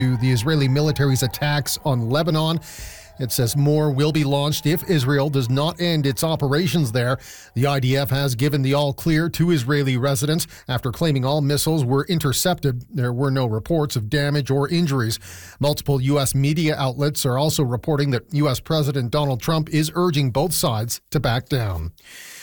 the Israeli military's attacks on Lebanon. It says more will be launched if Israel does not end its operations there. The IDF has given the all-clear to Israeli residents after claiming all missiles were intercepted. There were no reports of damage or injuries. Multiple U.S. media outlets are also reporting that U.S. President Donald Trump is urging both sides to back down.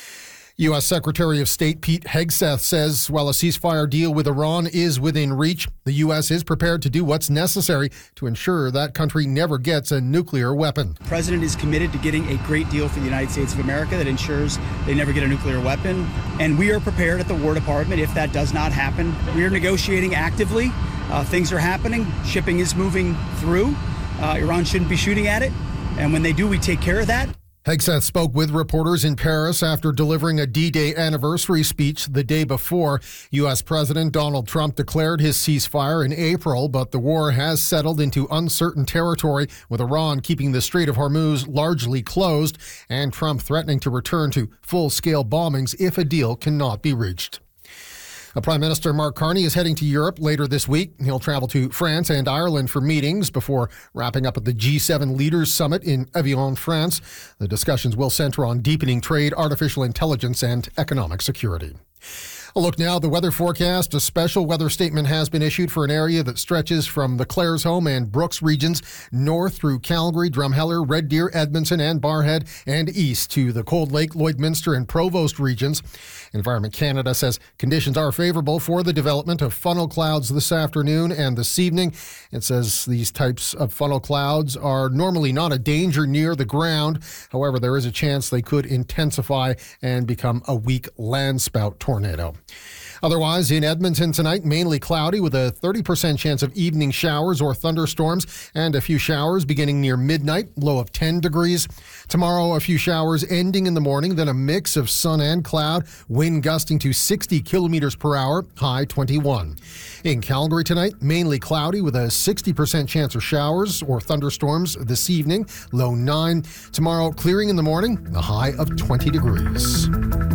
U.S. Secretary of State Pete Hegseth says while a ceasefire deal with Iran is within reach, the U.S. is prepared to do what's necessary to ensure that country never gets a nuclear weapon. The president is committed to getting a great deal for the United States of America that ensures they never get a nuclear weapon. And we are prepared at the War Department if that does not happen. We are negotiating actively. Things are happening. Shipping is moving through. Iran shouldn't be shooting at it. And when they do, we take care of that. Hegseth spoke with reporters in Paris after delivering a D-Day anniversary speech the day before. U.S. President Donald Trump declared his ceasefire in April, but the war has settled into uncertain territory, with Iran keeping the Strait of Hormuz largely closed and Trump threatening to return to full-scale bombings if a deal cannot be reached. Prime Minister Mark Carney is heading to Europe later this week. He'll travel to France and Ireland for meetings before wrapping up at the G7 Leaders Summit in Evian, France. The discussions will center on deepening trade, artificial intelligence, and economic security. A look now at the weather forecast. A special weather statement has been issued for an area that stretches from the Claresholm and Brooks regions north through Calgary, Drumheller, Red Deer, Edmonton, and Barrhead, and east to the Cold Lake, Lloydminster, and Provost regions. Environment Canada says conditions are favorable for the development of funnel clouds this afternoon and this evening. It says these types of funnel clouds are normally not a danger near the ground. However, there is a chance they could intensify and become a weak landspout tornado. Otherwise, in Edmonton tonight, mainly cloudy with a 30% chance of evening showers or thunderstorms and a few showers beginning near midnight, low of 10 degrees. Tomorrow, a few showers ending in the morning, then a mix of sun and cloud, wind gusting to 60 kilometers per hour, high 21. In Calgary tonight, mainly cloudy with a 60% chance of showers or thunderstorms this evening, low 9. Tomorrow, clearing in the morning, a high of 20 degrees.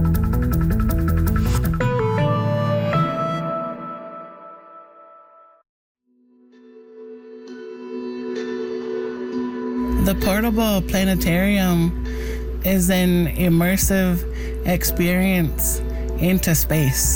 The portable planetarium is an immersive experience into space.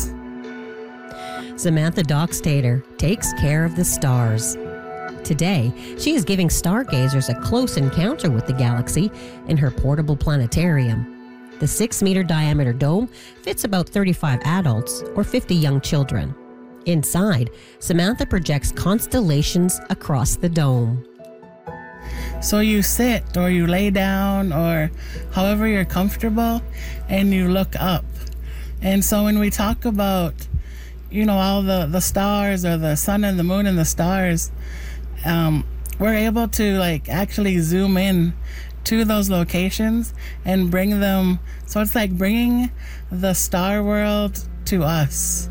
Samantha Dockstader takes care of the stars. Today, she is giving stargazers a close encounter with the galaxy in her portable planetarium. The 6-meter diameter dome fits about 35 adults or 50 young children. Inside, Samantha projects constellations across the dome. So you sit or you lay down or however you're comfortable and you look up. And so when we talk about, all the stars or the sun and the moon and the stars, we're able to actually zoom in to those locations and bring them. So it's like bringing the star world to us.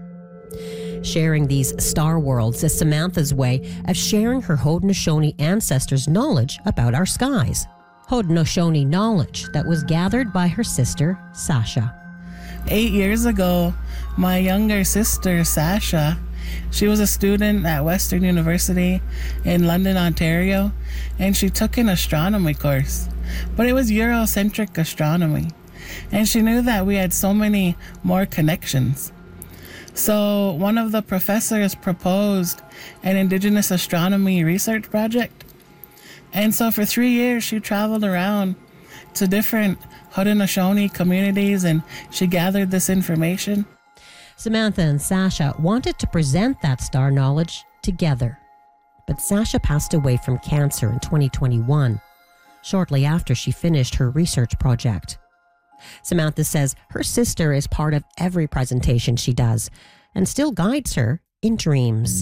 Sharing these star worlds is Samantha's way of sharing her Haudenosaunee ancestors' knowledge about our skies. Haudenosaunee knowledge that was gathered by her sister, Sasha. 8 years ago, my younger sister, Sasha, she was a student at Western University in London, Ontario, and she took an astronomy course. But it was Eurocentric astronomy, and she knew that we had so many more connections. So one of the professors proposed an Indigenous astronomy research project. And so for 3 years, she traveled around to different Haudenosaunee communities and she gathered this information. Samantha and Sasha wanted to present that star knowledge together. But Sasha passed away from cancer in 2021, shortly after she finished her research project. Samantha says her sister is part of every presentation she does and still guides her in dreams.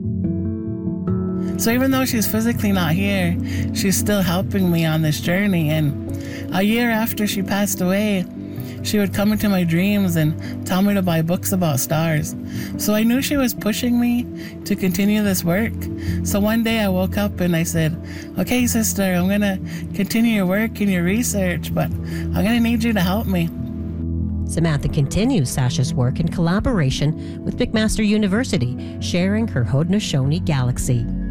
So even though she's physically not here, she's still helping me on this journey. And a year after she passed away, she would come into my dreams and tell me to buy books about stars. So I knew she was pushing me to continue this work. So one day I woke up and I said, okay, sister, I'm going to continue your work and your research, but I'm going to need you to help me. Samantha continues Sasha's work in collaboration with McMaster University, sharing her Haudenosaunee galaxy.